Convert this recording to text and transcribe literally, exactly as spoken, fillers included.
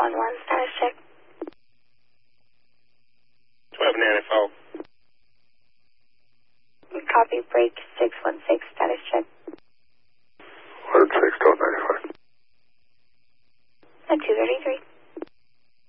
one one, status check. twelve ninety-four. Copy, break six one six, status check. one six, twelve ninety-four. At two thirty-three.